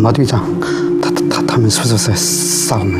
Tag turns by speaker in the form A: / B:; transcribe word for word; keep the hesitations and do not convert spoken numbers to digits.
A: 毛队长，他他他们是不是在杀我们？